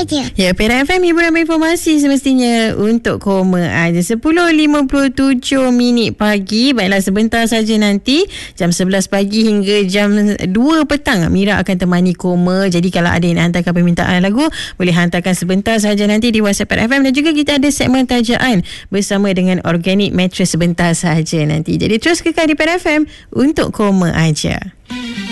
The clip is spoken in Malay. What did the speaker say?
aja. Ya, Perak FM hiburan informasi semestinya untuk koma aja. 10.57 minit pagi. Baiklah, sebentar saja nanti jam 11 pagi hingga jam 2 petang Mira akan temani koma. Jadi kalau ada yang nak hantarkan permintaan lagu, boleh hantarkan sebentar saja nanti di WhatsApp Perak FM. Dan juga kita ada segmen tajaan bersama dengan Organic Mattress sebentar saja nanti. Jadi terus kekal di Perak FM untuk koma aja.